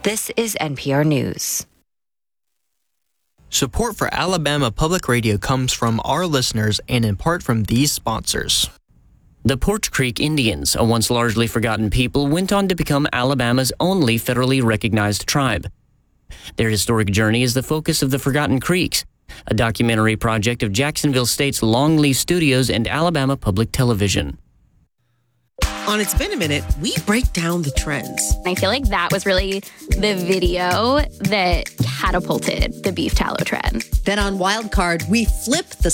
This is NPR News. Support for Alabama Public Radio comes from our listeners and in part from these sponsors. The Porch Creek Indians, a once largely forgotten people, went on to become Alabama's only federally recognized tribe. Their historic journey is the focus of The Forgotten Creeks, a documentary project of Jacksonville State's Longleaf Studios and Alabama Public Television. On It's Been a Minute, we break down the trends. I feel like that was really the video that catapulted the beef tallow trend. Then on Wild Card, we flip the